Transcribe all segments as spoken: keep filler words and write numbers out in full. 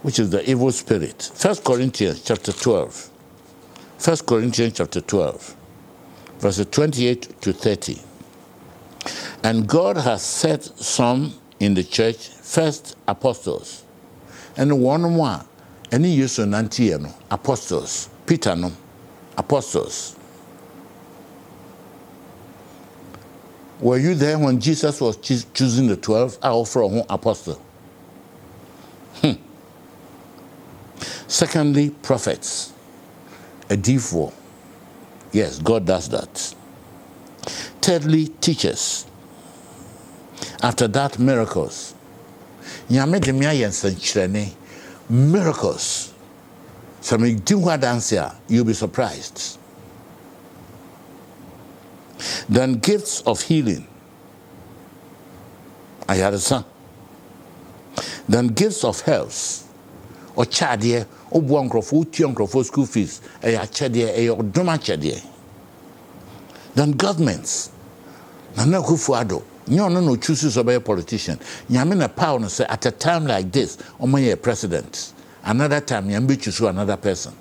which is the evil spirit. First Corinthians chapter twelve. First Corinthians chapter twelve, verses twenty-eight to thirty. And God has set some in the church, first apostles, and one more, any use of Nantiano, apostles, Peter no, apostles. Were you there when Jesus was choosing the twelve? I offer a apostle. Hmm. Secondly, prophets. A D four. Yes, God does that. Thirdly, teachers. After that, miracles. Miracles. Some do what answer, you'll be surprised. Then gifts of healing. I had a son. Then gifts of health. Or chadie, or buancrofo, tioncrofo school fees, a chadie, a doma chadie. Then governments. Nana Kufuado. No, no, no, chooses to be a politician. Yamina Power say at a time like this, I'm a president. Another time, Yambi choose another person.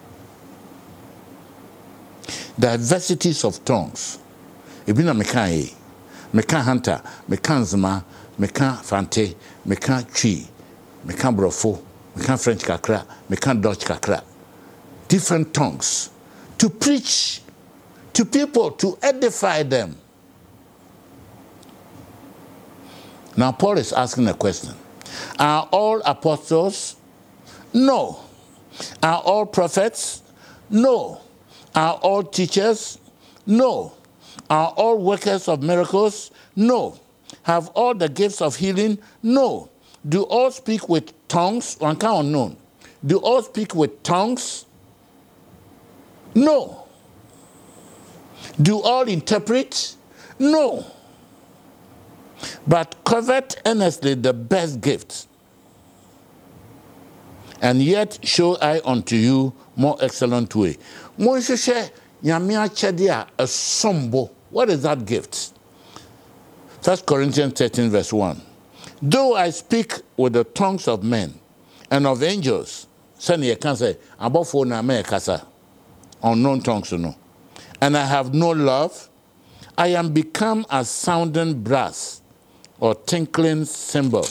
Diversities of tongues. Ibina mekan mekan hunter, mekan zama, mekan fante, mekan chi, mekan brofo, mekan French kakra, mekan Dutch kakra. Different tongues to preach to people, to edify them. Now Paul is asking a question. Are all apostles? No. Are all prophets? No. Are all teachers? No. Are all workers of miracles? No. Have all the gifts of healing? No. Do all speak with tongues? One kind unknown. Do all speak with tongues? No. Do all interpret? No. But covet earnestly the best gift, and yet show I unto you more excellent way. What is that gift? First Corinthians thirteen verse one. Though I speak with the tongues of men and of angels, you can say, above four unknown tongues, no, and I have no love, I am become as sounding brass or tinkling cymbal.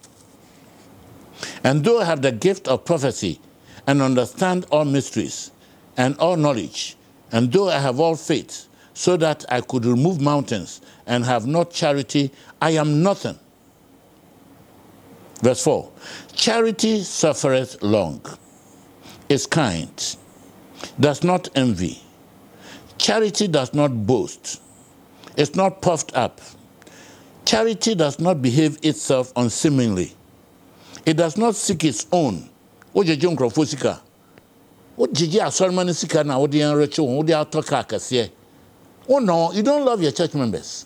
And though I have the gift of prophecy and understand all mysteries and all knowledge, and though I have all faith, so that I could remove mountains and have not charity, I am nothing. Verse four, charity suffereth long, is kind, does not envy. Charity does not boast, is not puffed up. Charity does not behave itself unseemingly. It does not seek its own. What you don't know, Fusika? What you are Solomon Sika now? What do you rich? What do you talk about? Oh no, you don't love your church members.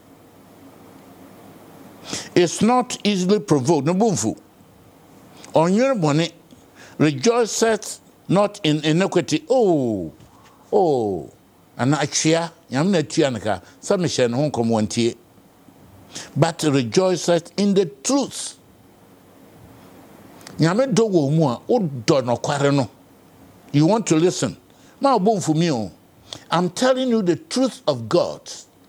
It's not easily provoked. No boomfu. On your money, rejoiceth not in iniquity. Oh, oh, and I cheer. Yam na tianaka. Some mission home come one tea. But rejoiceth in the truth. You want to listen? I'm telling you the truth of God.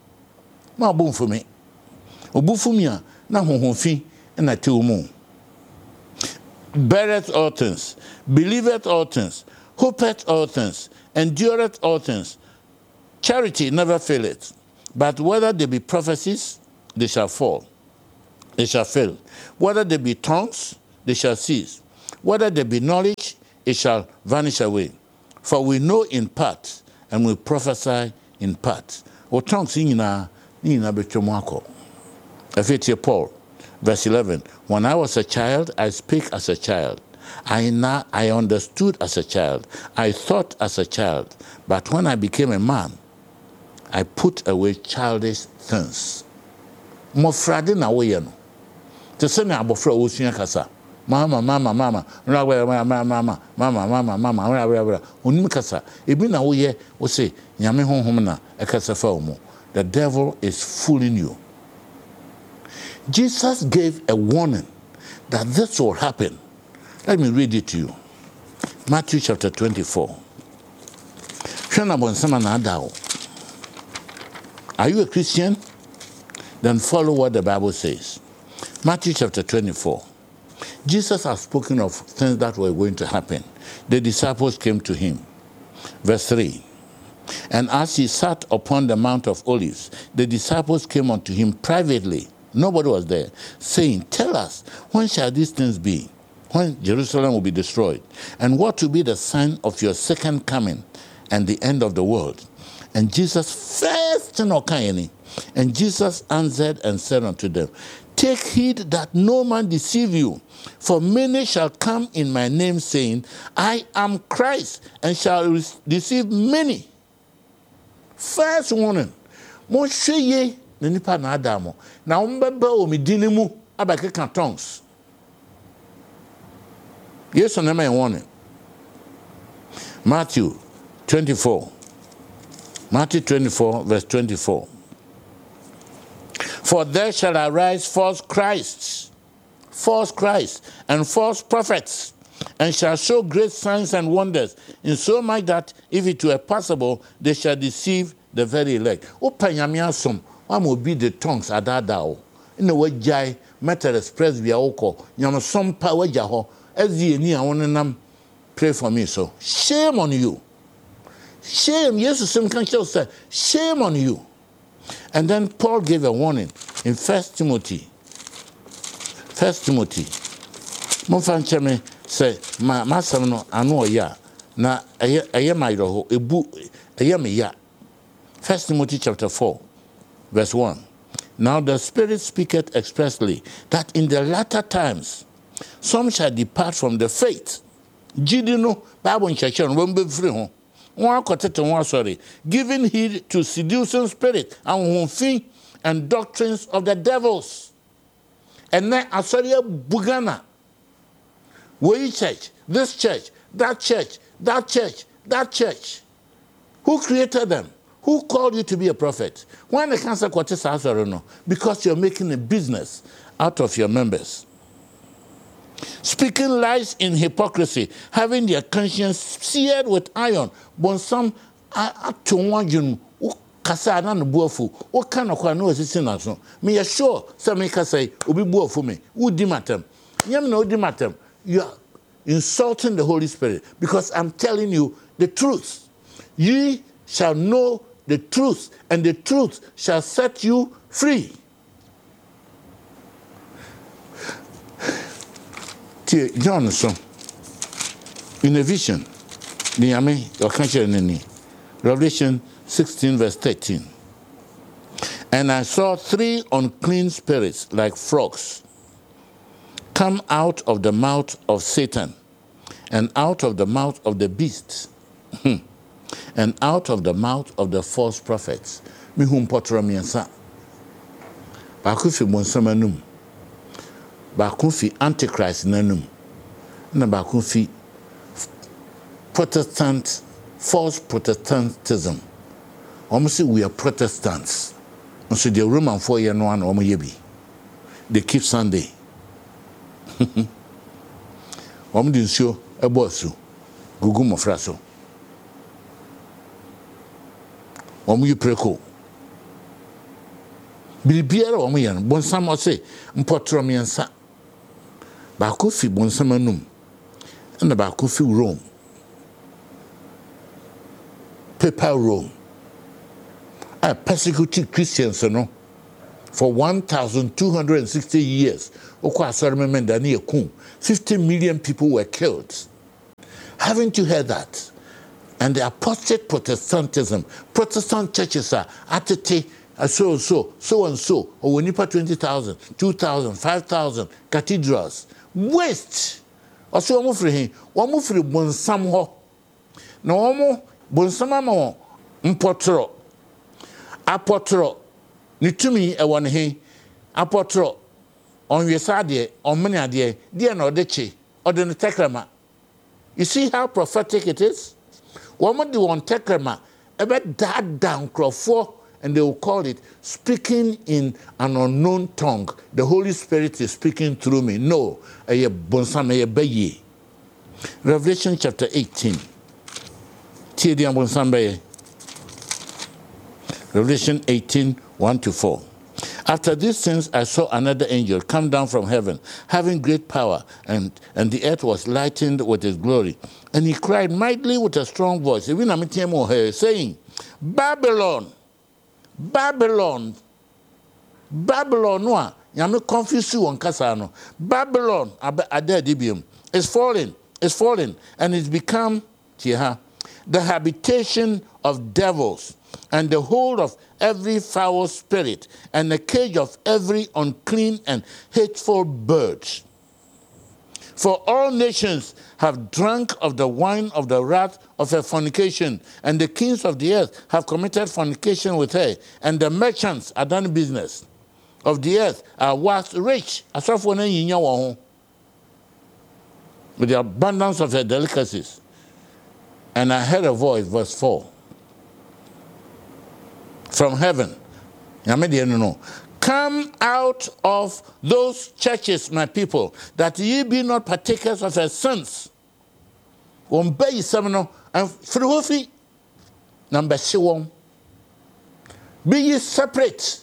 Beareth all things, believeth all things, hopeth all things, endureth all things. Charity never faileth, but whether they be prophecies, they shall fall, they shall fail. Whether they be tongues, they shall cease. Whether there be knowledge, it shall vanish away. For we know in part, and we prophesy in part. O tongues in na ni na betomako. Ephesians Paul, verse eleven. When I was a child, I spake as a child. I na I understood as a child. I thought as a child. But when I became a man, I put away childish things. Mo frade na wo ye no. Te se me abofra wo sua kasa. Mama, mama, mama, mama, mama, mama, mama, mama, mama, unim kasa. Ebi na wo ye, wo say, nyame honhom na ekasa fa omo. The devil is fooling you. Jesus gave a warning that this will happen. Let me read it to you. Matthew chapter twenty-four. Are you a Christian? Then follow what the Bible says. Matthew chapter twenty-four. Jesus has spoken of things that were going to happen. The disciples came to him. Verse three. And as he sat upon the Mount of Olives, the disciples came unto him privately. Nobody was there, saying, tell us, when shall these things be? When Jerusalem will be destroyed? And what will be the sign of your second coming and the end of the world? And Jesus first and Jesus answered and said unto them, take heed that no man deceive you, for many shall come in my name, saying, I am Christ, and shall deceive many. First warning, mo sheye na nipa na adamo na umbebe o midini mu abakeka tongues. Yes or no warning. Matthew twenty-four. Matthew twenty-four, verse twenty-four. For there shall arise false Christs, false Christs, and false prophets, and shall show great signs and wonders, in so much that, if it were possible, they shall deceive the very elect. O panyamiasom, one will be the tongues adadao. In the way jai, Methodist Presbyterian oko, yamasom power jaho, as ye ni awanam, pray for me so. Shame on you. Shame, yes, some can say, shame on you. And then Paul gave a warning in First Timothy. First Timothy. Monfan cheme say ma masam no anu ya na eye eye mayro ebu eye me ya. First Timothy chapter four, verse one. Now the Spirit speaketh expressly that in the latter times some shall depart from the faith. Jidino Bible in church and won't be free home. Sorry, giving heed to seducing spirit and and doctrines of the devils. And then Asoria Bugana. We church, this church, that church, that church, that church. Who created them? Who called you to be a prophet? Why the cancer quarters answer no? Because you're making a business out of your members. Speaking lies in hypocrisy, having their conscience seared with iron. But some are to one you Kasana no buafu. What kind of no assistance? Me assure some make us say, Ubi buafu me. Who dimatem? Yam no dimatem. You are insulting the Holy Spirit because I'm telling you the truth. Ye shall know the truth, and the truth shall set you free. John, so in a vision, Revelation sixteen, verse thirteen. And I saw three unclean spirits like frogs come out of the mouth of Satan, and out of the mouth of the beast, and out of the mouth of the false prophets. Me whom potromiansa. Bakufi monsamanum. Bakufi Antichrist nanum. Na bakufi Protestant, false Protestantism. Almost we are Protestants. And so the Roman four year one or yebi. They keep Sunday. Om din show a bossu. Gugu mofraso. Om you preko. Bilibiara om yan. Bon samo say mpotromiansa. Bakufi bonsamanum. And the Bakufi Rome. Papal Rome. I persecuted Christians, you know, for one thousand two hundred sixty years. fifty million people were killed. Haven't you heard that? And the apostate Protestantism, Protestant churches are at a so and so, so and so, or when you put twenty thousand, two thousand, five thousand cathedrals. Waste. Also, I'm free. I'm free. Bonsam ho. No, I'm bonsam mo. Mpotro. Apotro. Nitumi e one he. Apotro. On yesade. On many ade. Dear no deche. Or the tekrama. You see how prophetic it is? Woman do on tekrama. About that down crofo. And they will call it speaking in an unknown tongue. The Holy Spirit is speaking through me. No, a bonsam a baye. Revelation chapter eighteen. Revelation eighteen, one to four. After these things, I saw another angel come down from heaven, having great power, and, and the earth was lightened with his glory. And he cried mightily with a strong voice, saying, Babylon, Babylon, Babylon, no, yame confuse you on Kasano. Babylon, Adedibium, is falling, is falling, and it's become the habitation of devils, and the hold of every foul spirit, and the cage of every unclean and hateful bird. For all nations have drunk of the wine of the wrath of her fornication, and the kings of the earth have committed fornication with her, and the merchants are done business of the earth are waxed rich, with the abundance of her delicacies. And I heard a voice, verse four, from heaven. Come out of those churches, my people, that ye be not partakers of her sins. Obey seminal and fruity number seven. Be ye separate.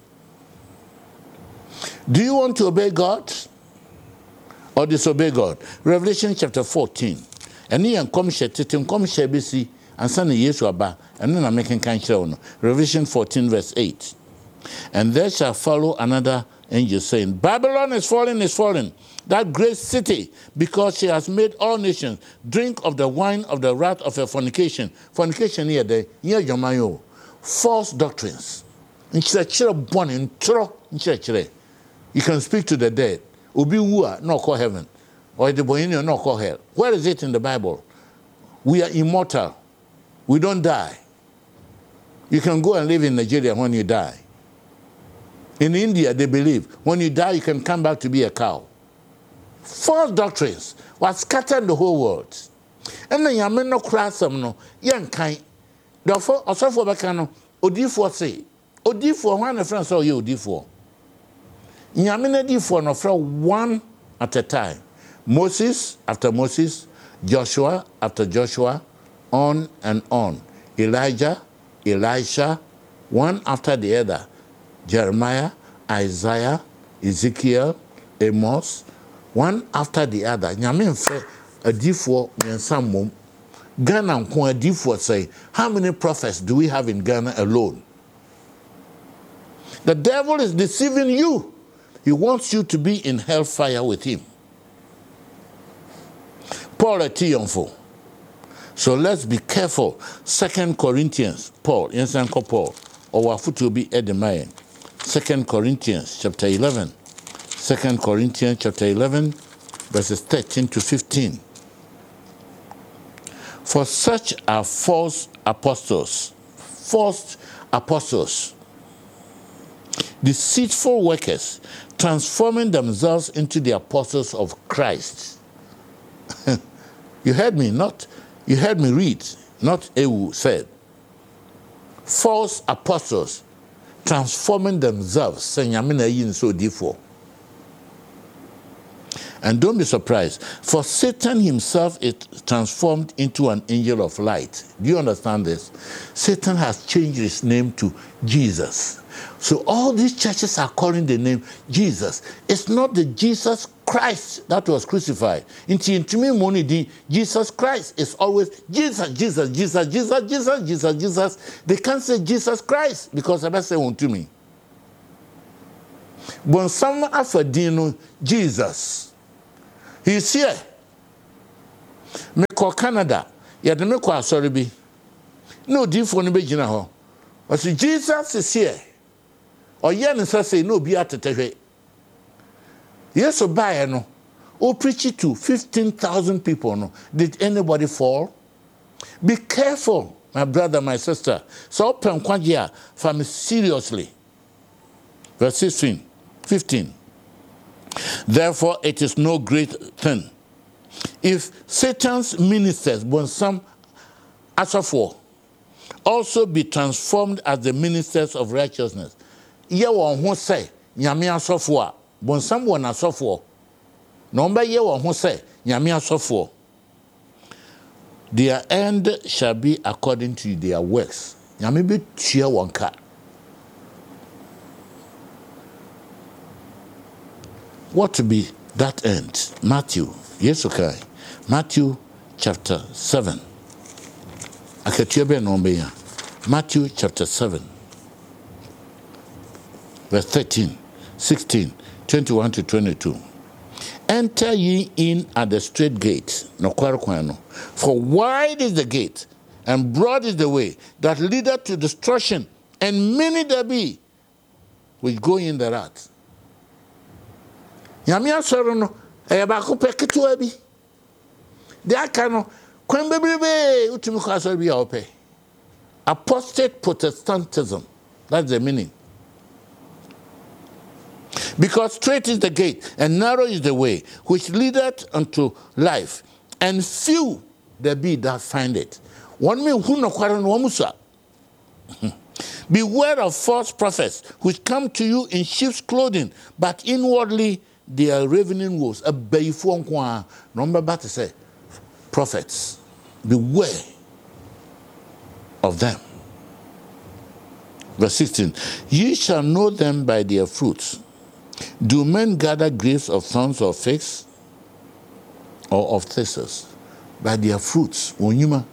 Do you want to obey God or disobey God? Revelation chapter fourteen. And he and come share titim come share bc and son Yesu aba and then I'm making kind of Revelation fourteen verse eight. And there shall follow another angel saying, Babylon is fallen, is fallen, that great city, because she has made all nations drink of the wine of the wrath of her fornication. Fornication here, the here Yomayo, false doctrines. You can speak to the dead. Ubi wua, not call heaven. Or the boyino, not call hell. Where is it in the Bible? We are immortal. We don't die. You can go and live in Nigeria when you die. In India, they believe when you die, you can come back to be a cow. False doctrines were scattered the whole world. And then you may not cross them, no, young kind. Therefore, also for Bacano, Odifo say, Odifo, one of friends saw you, Odifo. Yamina Difo, no friend one at a time. Moses after Moses, Joshua after Joshua, on and on. Elijah, Elisha, one after the other. Jeremiah, Isaiah, Ezekiel, Amos, one after the other. Nyamin fe a difo nyansam Ghana nko a difo say, how many prophets do we have in Ghana alone? The devil is deceiving you. He wants you to be in hellfire with him. Paul a Tionfo. So let's be careful. Second Corinthians, Paul, Yansanko Paul, or Wafu to be Edemayan. Second Corinthians chapter eleven. Second Corinthians chapter eleven, verses thirteen to fifteen. For such are false apostles, false apostles, deceitful workers, transforming themselves into the apostles of Christ. You heard me, not, you heard me read, not Ewu said. False apostles, transforming themselves, saying, Yamina so diffo. And don't be surprised, for Satan himself is transformed into an angel of light. Do you understand this? Satan has changed his name to Jesus. So all these churches are calling the name Jesus. It's not the Jesus Christ that was crucified. Into me, money, the Jesus Christ is always Jesus, Jesus, Jesus, Jesus, Jesus, Jesus, Jesus. They can't say Jesus Christ because I say one to me. When someone after Dino, Jesus, he's here. Me call Canada. Yeah, the me call sorry be. No different be jina ho. But Jesus is here. Or yen say no be at the yes, so buy no. Oh, preach it to fifteen thousand people. No, did anybody fall? Be careful, my brother, my sister. So open Kwanjia for me seriously. Verse sixteen, fifteen. Therefore, it is no great thing if Satan's ministers, when some as of war, also be transformed as the ministers of righteousness. Ye won who say, Nyame asofo a, bon someone asofo. No mba ye won who say, Nyame asofo. Their end shall be according to their works. Nyame be tua wɔn ka. What to be that end? Matthew, yes, okay. Matthew chapter seven. Matthew chapter seven, verse thirteen, sixteen, twenty-one to twenty-two. Enter ye in at the straight gate, for wide is the gate, and broad is the way that leadeth to destruction, and many there be which go in the rat. Yamia Sorono, Ayabako Pekituabi. The Akano, Quembebe, Utimukasa be ope. Apostate Protestantism. That's the meaning. Because straight is the gate, and narrow is the way, which leadeth unto life, and few there be that find it. One me who no kwaran wamusa. Beware of false prophets, which come to you in sheep's clothing, but inwardly they are ravening wolves. A bayfon kwa number but to say prophets. Beware of them. Verse sixteen. Ye shall know them by their fruits. Do men gather grapes of thorns or figs, or of thistles? By their fruits. Onyuma.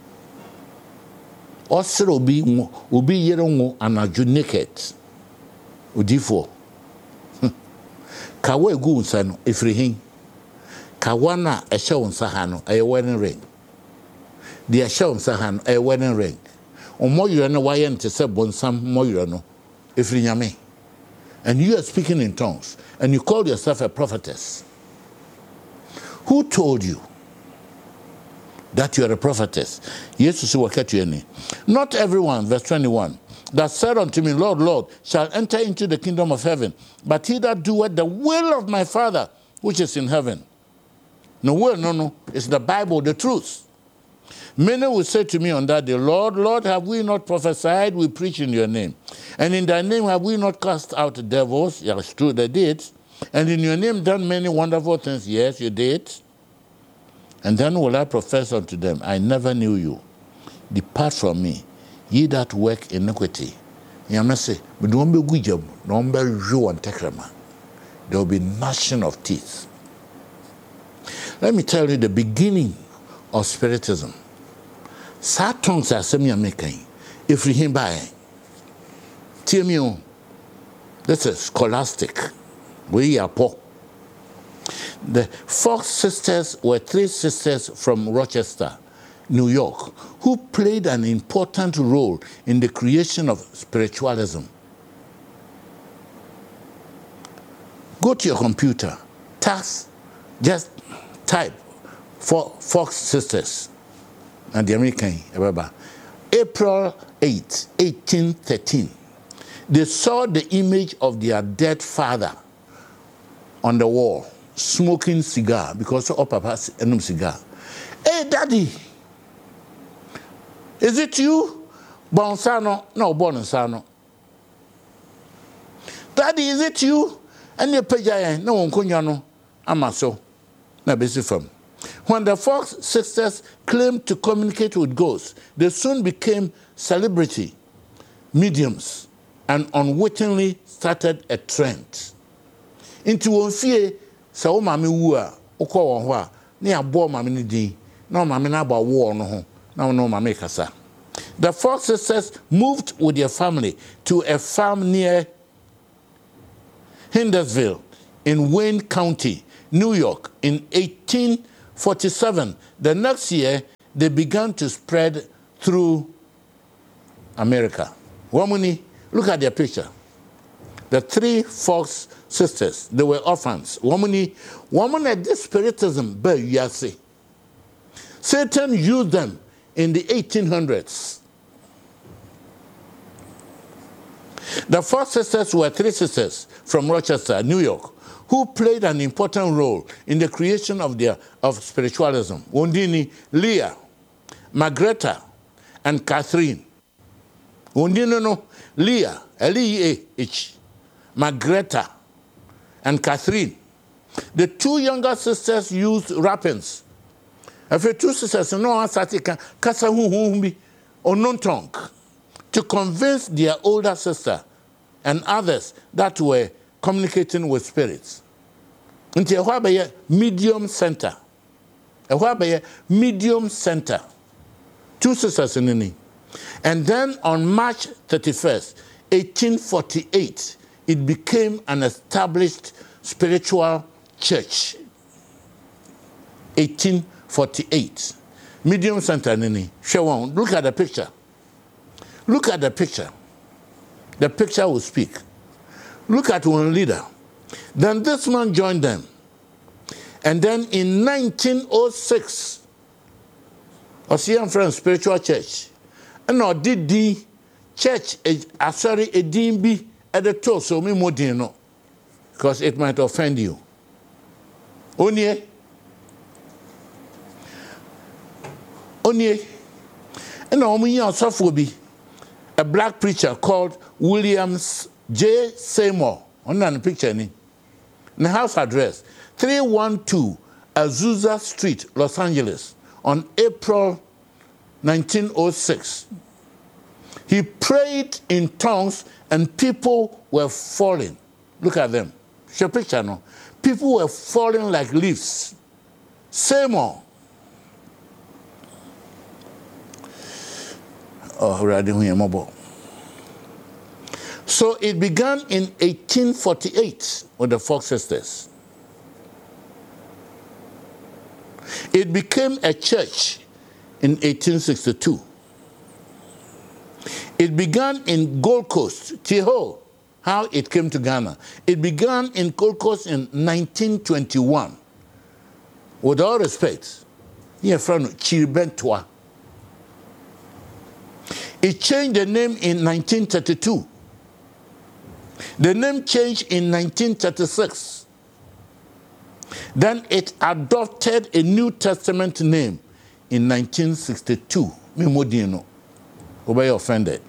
Osir obi obi yere ngo anaju naked. Udifo. Kawa egu nsa no efrihin. Kawa na ehye wonsa ha no eye wedding ring. The ehye wonsa ha no eye wedding ring. Omoyure no waye nte se bonsam moyure no efri nyame. And you are speaking in tongues, and you call yourself a prophetess. Who told you that you are a prophetess? Jesus said, not everyone, verse twenty-one, that said unto me, Lord, Lord, shall enter into the kingdom of heaven, but he that doeth the will of my Father, which is in heaven. No will, no, no, it's the Bible, the truth. Many will say to me on that day, Lord, Lord, have we not prophesied? We preach in your name. And in thy name have we not cast out devils? Yes, true, they did. And in your name done many wonderful things? Yes, you did. And then will I profess unto them, I never knew you. Depart from me, ye that work iniquity. There will be gnashing of teeth. Let me tell you the beginning of Spiritism. Sa tongues are semi making. If we him by Timio, this is scholastic. We are poor. The Fox sisters were three sisters from Rochester, New York, who played an important role in the creation of spiritualism. Go to your computer, task, just type for Fox sisters and the American, April eighth, eighteen thirteen. They saw the image of their dead father on the wall, smoking cigar, because of Papa's enum cigar. Hey, Daddy, is it you? Bonsano? No, Bonsano. Daddy, is it you? And you pay no one kunyano. Amaso. Na basic from. When the Fox sisters claimed to communicate with ghosts, they soon became celebrity mediums and unwittingly started a trend. Into one fear, so mami wua, oko wanwa, ni abo mami ni di, no mami na ba war no ho, no no mami kasa. The Fox sisters moved with their family to a farm near Hendersonville in Wayne County, New York, in eighteen forty-seven. The next year, they began to spread through America. Womuni, look at their picture. The three Fox sisters, they were orphans. Womuni, woman at this spiritism, but you see. Satan used them in the eighteen hundreds. The Fox sisters were three sisters from Rochester, New York, who played an important role in the creation of their of spiritualism. Wondini, Leah, Margreta, and Catherine. Wondini no, Leah, L E A H, Margreta, and Catherine. The two younger sisters used wrappings After two sisters, no one started kasa humbi unknown tongue to convince their older sister and others that were communicating with spirits. Until a medium center. A medium center. Two sisters in the. And then on March thirty-first, eighteen forty-eight, it became an established spiritual church. eighteen forty-eight. Medium center nini. Shewon, look at the picture. Look at the picture. The picture will speak. Look at one leader. Then this man joined them. And then in nineteen oh six, Ocean Friends Spiritual Church, and no did the church, uh, sorry, a D M B at the toe, so me more no, because it might offend you. Onye, Onye, and no me also be a black preacher called Williams J. Seymour. On the picture ni. The house address three one two Azusa Street, Los Angeles, on April nineteen oh six. He prayed in tongues and people were falling. Look at them. Show picture no. People were falling like leaves. Seymour. Oh, we're adding here mobile. So it began in eighteen forty-eight with the Fox sisters. It became a church in eighteen sixty-two. It began in Gold Coast, Tiho, how it came to Ghana. It began in Gold Coast in nineteen twenty-one. With all respect, here from Chiribentwa. It changed the name in nineteen thirty-two. The name changed in nineteen thirty-six. Then it adopted a New Testament name in nineteen sixty-two. Memodino. Obey offended.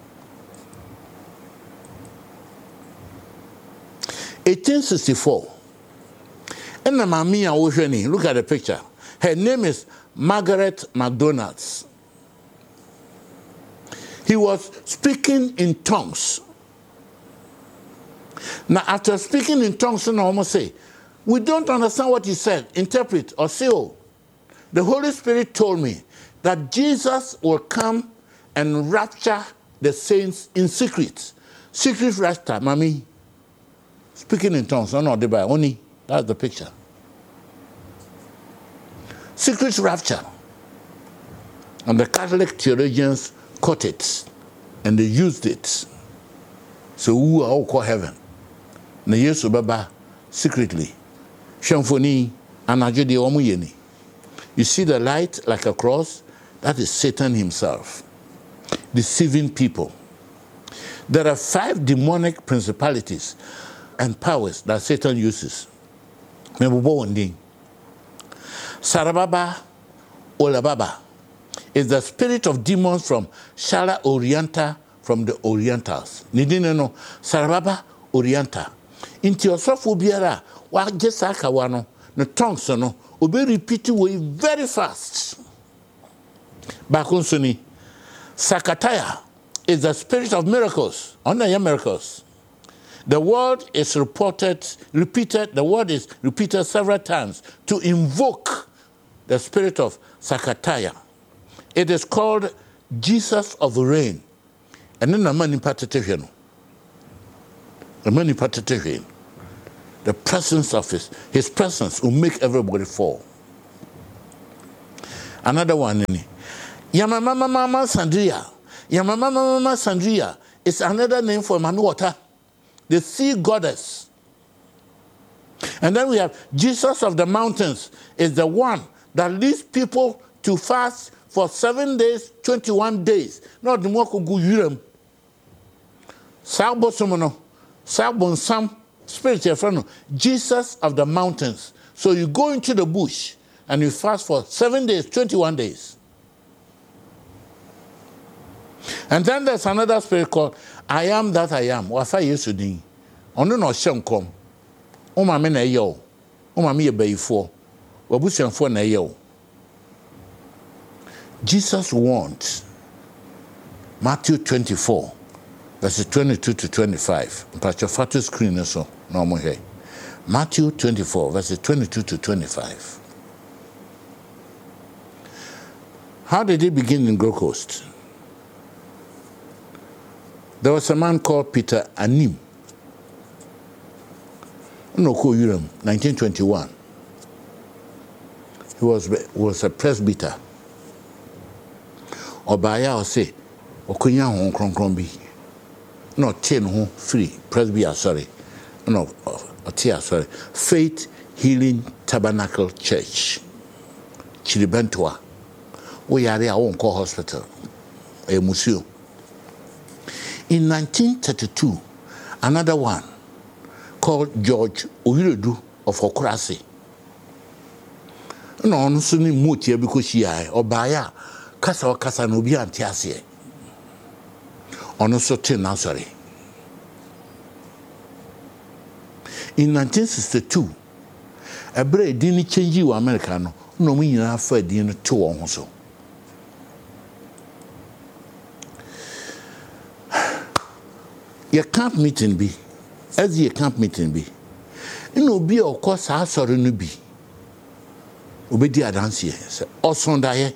eighteen sixty-four. And the Mamia Osheni, look at the picture. Her name is Margaret McDonald's. He was speaking in tongues. Now, after speaking in tongues, I almost say, we don't understand what he said. Interpret or say, oh, the Holy Spirit told me that Jesus will come and rapture the saints in secret. Secret rapture, mommy. Speaking in tongues, no, no, the Bible, only. That's the picture. Secret rapture. And the Catholic theologians caught it and they used it. So who are all called heaven? Na Yesu baba secretly. Shamfoni anajudi omuyeni. You see the light like a cross? That is Satan himself, deceiving people. There are five demonic principalities and powers that Satan uses. Sarababa Olababa is the spirit of demons from Shala Orienta, from the Orientals. Nidine no Sarababa Orienta. Inti osofo biara wa gesa kawa no the tongues no obe repeat way very fast. Bakunsuni Sakataya is the spirit of miracles. Under your miracles. The word is reported, repeated, the word is repeated several times to invoke the spirit of Sakataya. It is called Jesus of Rain. And then a man in partition. A man in partition. The presence of his, his presence will make everybody fall. Another one, Yamamama Mama Sandria. Yamamama Mama Sandria is another name for Manuota, the sea goddess. And then we have Jesus of the Mountains is the one that leads people to fast for seven days, twenty-one days. Not the Moko Guyuram. Sabo Sumono, Sabon Sam, spiritual friend, Jesus of the Mountains. So you go into the bush and you fast for seven days, twenty-one days. And then there's another spirit called I am that I am. Wafa Yesu din. Ono no shenkom. O ma me na ye o. O ma me ye bayifo. Wabusuanfo na ye o. Jesus warned, Matthew twenty-four, verses twenty-two to twenty-five. Patrofatu screen so no more here. Matthew twenty-four, verses twenty-two to twenty-five. How did it begin in Gold Coast? There was a man called Peter Anim. No, Uram, nineteen twenty-one. He was, was a presbyter. Obaya or say, Okunya hon kron kron bi. No, ten hon free, presbyter, sorry. No, Otia, sorry. Faith Healing Tabernacle Church. Chilibentoa. We are our own call hospital. A museum. In nineteen thirty-two, another one called George Oyeredu of Okrasi. No, on Sunni Mutia because she I or Baya Casa or Casanobia and Tiasie. On also ten now, sorry. In nineteen sixty-two, a bread didn't change you Americano, no mean after dinner two also. Your camp meeting be, as your camp meeting be. You know, be of course, I saw no be. Obedi adansi or Sunday.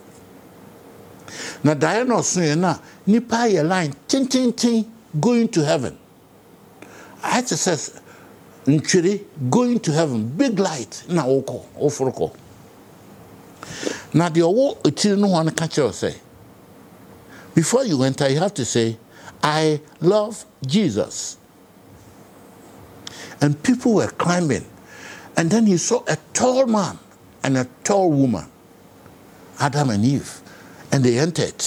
Now, Diana or Suna, Nipa your line, tin tin tin, going to heaven. I had to say, Nchiri, going to heaven, big light, now, oko, ofroko. Now, the owo, it is no one catch you say. Before you enter, you have to say, I love Jesus. And people were climbing. And then he saw a tall man and a tall woman, Adam and Eve, and they entered.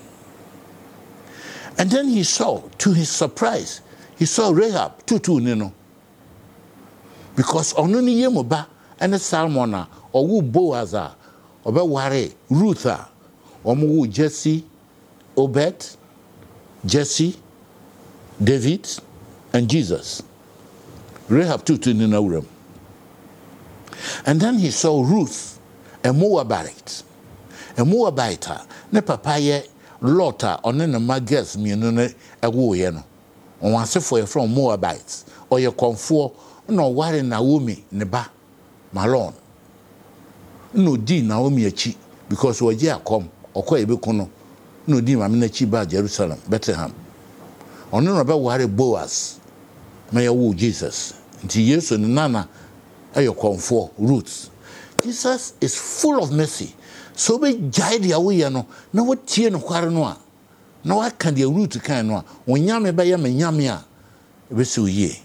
And then he saw, to his surprise, he saw Rahab, tutu nino. Because onuni yemoba, and the Salmona, or woo Boaza, or Beware, Rutha, or Mu Jesse, Obed, Jesse, David, and Jesus. Rahab tutu nino room. And then he saw Ruth, a Moabite. A Moabite, ne papaye Lota, or ne magas me no a woo yeno. On one say for from Moabites, or your comfort, no worry Naomi, neba, Malone. No di Naomi a chi, because we ya come, or quite becono. No di mamina chi ba Jerusalem, Bethlehem. On no about worry Boaz, may a woo Jesus. Until years and nana. Ayo comfort roots. Jesus is full of mercy. So be guide ya we no. Na what tie no kware no a. Na wa kan the root kan no a. Onyame ba ya me nyame a. Be so ye.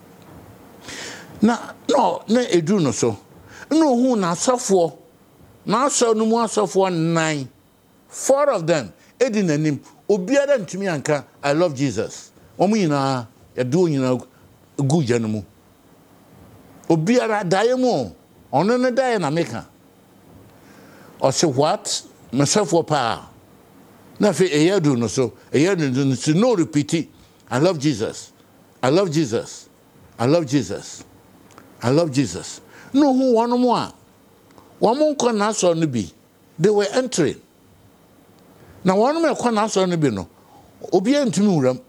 Na no na edu no so. No hu na asafo. Na aso no mu asafo nine. Four of them edi nanim. Obiara ntumi anka I love Jesus. Omu nyina ya do nyina gu gya no mu. Obiara diamo on a day in America. Or say what? Myself for power. Nothing a year do no so. A year do no repeat it. I love Jesus. I love Jesus. I love Jesus. I love Jesus. No who one more. One more can answer on the be. They were entering. Now one more can answer on the be no. Obedient to me.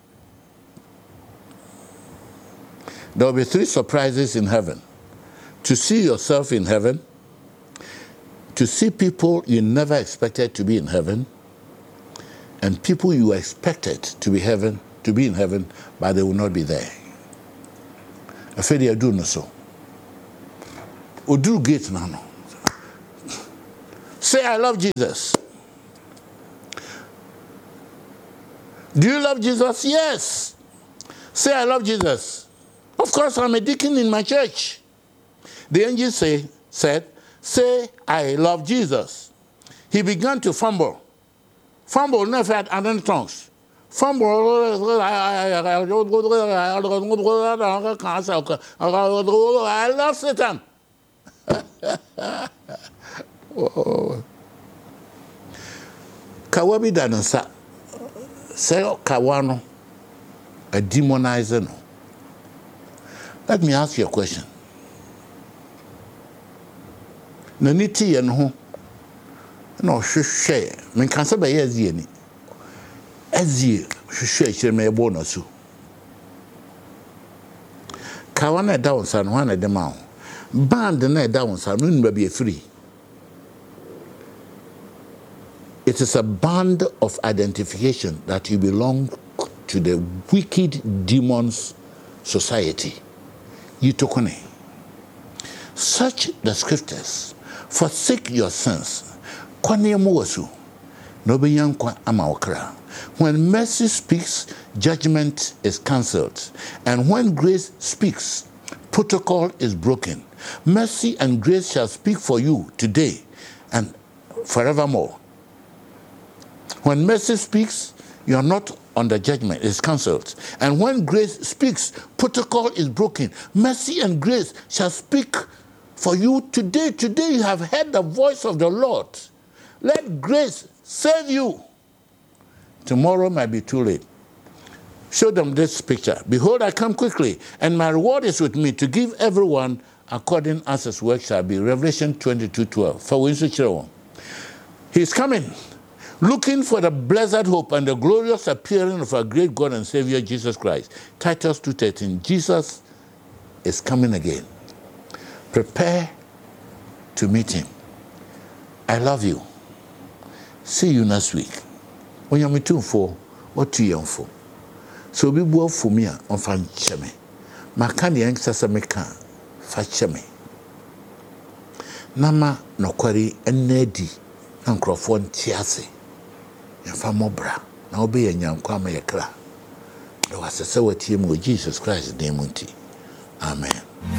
There will be three surprises in heaven. To see yourself in heaven, to see people you never expected to be in heaven, and people you expected to be heaven, to be in heaven, but they will not be there. I feel they do no so. Odu gate now. Say I love Jesus. Do you love Jesus? Yes. Say I love Jesus. Of course, I'm a deacon in my church. The angel say, said, say, I love Jesus. He began to fumble. Fumble, never had other tongues. Fumble, I love Satan. Kawabi dansa. Say, Kawano, a demonizer. No. Let me ask you a question. Naniti and who? No, share. Men can say by Ezie. Ezie, share, share me a bonus. Kawana down, son, one at the mount. Band the night down, son, will be free. It is a band of identification that you belong to the wicked demons society. You took on it. Search the scriptures, forsake your sins. When mercy speaks, judgment is cancelled. And when grace speaks, protocol is broken. Mercy and grace shall speak for you today and forevermore. When mercy speaks, you are not under judgment, it's cancelled. And when grace speaks, protocol is broken. Mercy and grace shall speak for you today. Today you have heard the voice of the Lord. Let grace save you. Tomorrow might be too late. Show them this picture. Behold, I come quickly, and my reward is with me to give everyone according as his work shall be. Revelation twenty-two twelve. For we He is coming, looking for the blessed hope and the glorious appearing of our great God and Savior Jesus Christ. Titus two thirteen. Jesus is coming again. Prepare to meet him. I love you. See you next week. When you're meeting for what too young for. So be well for me on fan cheme. Makani yang sasa meka fa cheme. Nama no kwari enedi na nkrofo ntiase. Ya fa mobra na obe ya nyankwa ama yakra. Do asese watie mu Jesus Christ name nti. Amen.